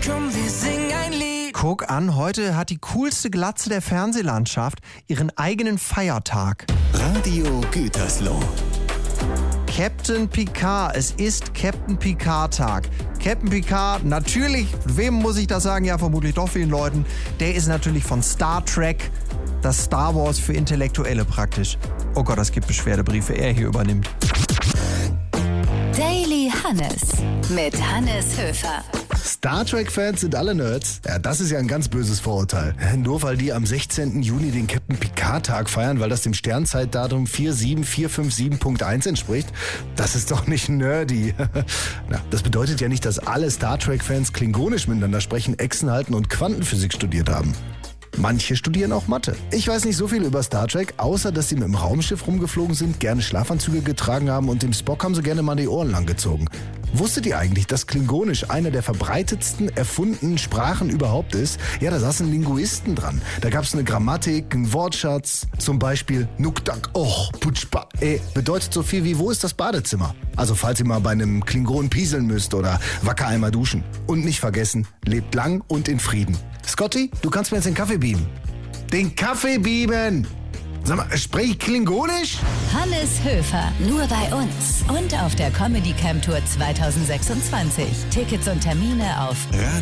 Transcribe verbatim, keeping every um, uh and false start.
Komm, wir singen ein Lied. Guck an, heute hat die coolste Glatze der Fernsehlandschaft ihren eigenen Feiertag. Radio Gütersloh. Captain Picard, es ist Captain Picard-Tag. Captain Picard, natürlich, wem muss ich das sagen? Ja, vermutlich doch vielen Leuten. Der ist natürlich von Star Trek, das Star Wars für Intellektuelle praktisch. Oh Gott, es gibt Beschwerdebriefe, er hier übernimmt. Daily Hannes mit Hannes Höfer. Star Trek-Fans sind alle Nerds? Ja, das ist ja ein ganz böses Vorurteil. Nur weil die am sechzehnten Juni den Captain Picard-Tag feiern, weil das dem Sternzeitdatum vier sieben vier fünf sieben Punkt eins entspricht, das ist doch nicht nerdy. Na, das bedeutet ja nicht, dass alle Star Trek-Fans klingonisch miteinander sprechen, Echsen halten und Quantenphysik studiert haben. Manche studieren auch Mathe. Ich weiß nicht so viel über Star Trek, außer dass sie mit dem Raumschiff rumgeflogen sind, gerne Schlafanzüge getragen haben und dem Spock haben sie gerne mal die Ohren langgezogen. Wusstet ihr eigentlich, dass Klingonisch eine der verbreitetsten erfundenen Sprachen überhaupt ist? Ja, da saßen Linguisten dran. Da gab es eine Grammatik, einen Wortschatz. Zum Beispiel Nuktak och putschpa e bedeutet so viel wie wo ist das Badezimmer? Also falls ihr mal bei einem Klingonen pieseln müsst oder wacker einmal duschen. Und nicht vergessen, lebt lang und in Frieden. Scotty, du kannst mir jetzt den Kaffee beamen. Den Kaffee beamen! Sag mal, sprich Klingonisch? Hannes Höfer, nur bei uns und auf der Comedy Camp Tour zwanzig sechsundzwanzig. Tickets und Termine auf Radio